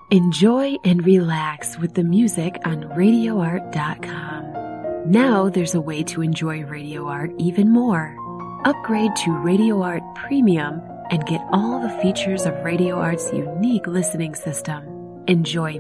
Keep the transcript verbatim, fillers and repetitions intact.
Enjoy and relax with the music on radio art dot com. Now there's a way to enjoy Radio Art even more. Upgrade to Radio Art Premium and get all the features of Radio Art's unique listening system. Enjoy